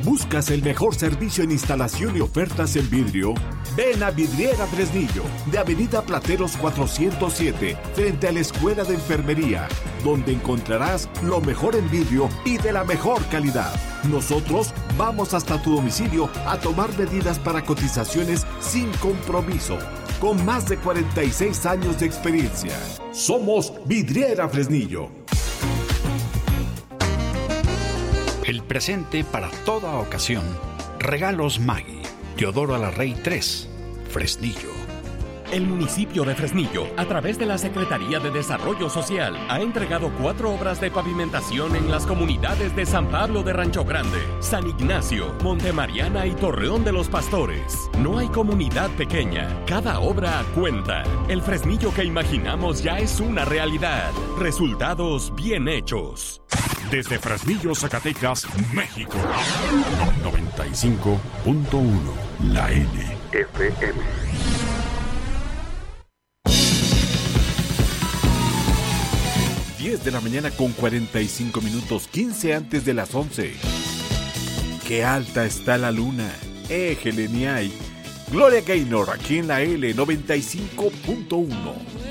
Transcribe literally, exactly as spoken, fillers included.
¿Buscas el mejor servicio en instalación y ofertas en vidrio? Ven a Vidriera Fresnillo, de Avenida Plateros cuatrocientos siete, frente a la Escuela de Enfermería, donde encontrarás lo mejor en vidrio y de la mejor calidad. Nosotros vamos hasta tu domicilio a tomar medidas para cotizaciones sin compromiso, con más de cuarenta y seis años de experiencia. Somos Vidriera Fresnillo. El presente para toda ocasión. Regalos Maggi. Teodoro Alarrey tres, Fresnillo. El municipio de Fresnillo, a través de la Secretaría de Desarrollo Social, ha entregado cuatro obras de pavimentación en las comunidades de San Pablo de Rancho Grande, San Ignacio, Montemariana y Torreón de los Pastores. No hay comunidad pequeña, cada obra cuenta. El Fresnillo que imaginamos ya es una realidad. Resultados bien hechos. Desde Fresnillo, Zacatecas, México. noventa y cinco punto uno, la N F M. diez de la mañana con cuarenta y cinco minutos, quince antes de las once. ¡Qué alta está la luna! ¡Eh, Geleniay! Gloria Gaynor, aquí en la L noventa y cinco punto uno.